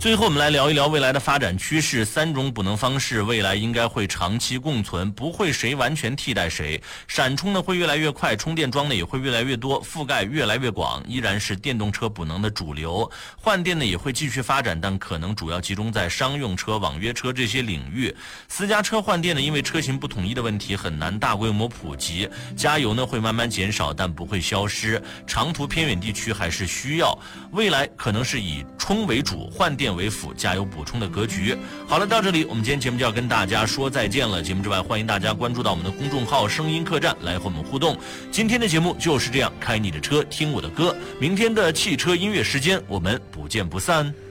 最后我们来聊一聊未来的发展趋势，三种补能方式未来应该会长期共存，不会谁完全替代谁。闪充呢会越来越快，充电桩呢也会越来越多，覆盖越来越广，依然是电动车补能的主流。换电呢也会继续发展，但可能主要集中在商用车、网约车这些领域。私家车换电呢因为车型不统一的问题很难大规模普及，加油呢会慢慢减少，但不会消失。长途偏远地区还是需要，未来可能是以充为主，换电为辅，加油补充的格局。好了，到这里我们今天节目就要跟大家说再见了。节目之外，欢迎大家关注到我们的公众号声音客栈来和我们互动。今天的节目就是这样，开你的车听我的歌，明天的汽车音乐时间我们不见不散。